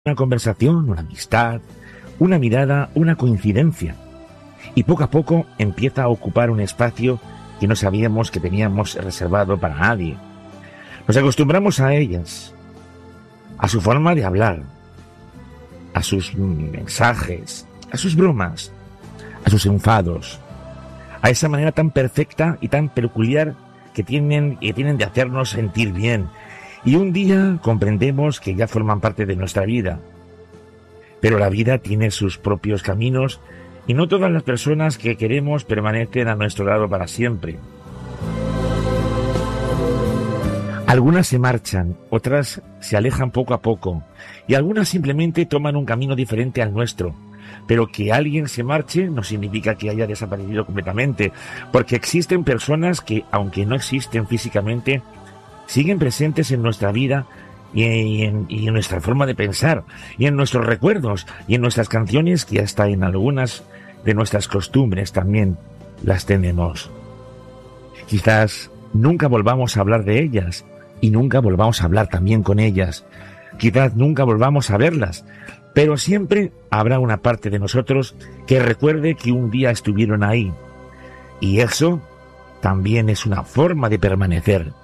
Una conversación, una amistad, una mirada, una coincidencia. Y poco a poco empieza a ocupar un espacio que no sabíamos que teníamos reservado para nadie. Nos acostumbramos a ellas, a su forma de hablar, a sus mensajes, a sus bromas, a sus enfados, a esa manera tan perfecta y tan peculiar que tienen de hacernos sentir bien. Y un día comprendemos que ya forman parte de nuestra vida. Pero la vida tiene sus propios caminos y no todas las personas que queremos permanecen a nuestro lado para siempre. Algunas se marchan, otras se alejan poco a poco y algunas simplemente toman un camino diferente al nuestro. Pero que alguien se marche no significa que haya desaparecido completamente, porque existen personas que, aunque no existen físicamente, siguen presentes en nuestra vida y en nuestra forma de pensar, y en nuestros recuerdos, y en nuestras canciones, que hasta en algunas de nuestras costumbres también las tenemos. Quizás nunca volvamos a hablar de ellas, y nunca volvamos a hablar también con ellas. Quizás nunca volvamos a verlas, pero siempre habrá una parte de nosotros que recuerde que un día estuvieron ahí. Y eso también es una forma de permanecer.